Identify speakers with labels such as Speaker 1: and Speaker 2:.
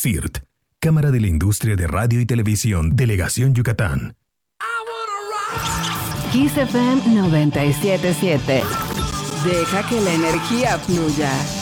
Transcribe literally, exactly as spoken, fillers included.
Speaker 1: CIRT, Cámara de la Industria de Radio y Televisión, Delegación Yucatán.
Speaker 2: Kiss F M noventa y siete punto siete. Deja que la energía fluya.